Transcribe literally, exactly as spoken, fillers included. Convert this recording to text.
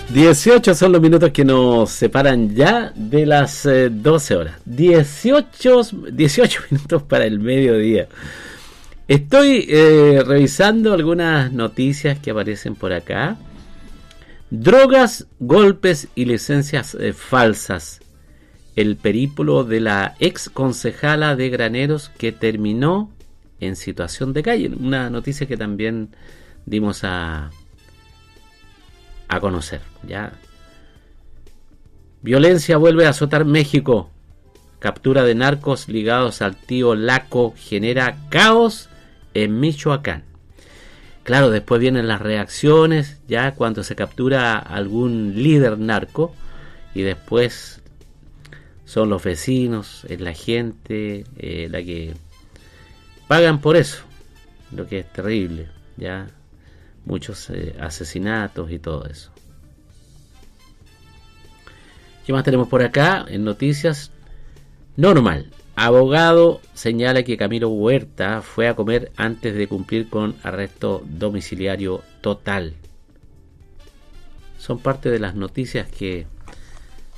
dieciocho son los minutos que nos separan ya de las eh, doce horas. dieciocho, dieciocho minutos para el mediodía. Estoy eh, revisando algunas noticias que aparecen por acá. Drogas, golpes y licencias eh, falsas. El periplo de la ex concejala de Graneros que terminó en situación de calle. Una noticia que también dimos a... a conocer, ya. Violencia vuelve a azotar México. Captura de narcos ligados al tío Laco genera caos en Michoacán. Claro, después vienen las reacciones, ya cuando se captura algún líder narco, y después son los vecinos, es la gente, eh, la que pagan por eso, lo que es terrible, ya. Muchos eh, asesinatos y todo eso. ¿Qué más tenemos por acá? En noticias. Normal. Abogado señala que Camilo Huerta fue a comer antes de cumplir con arresto domiciliario total. Son parte de las noticias que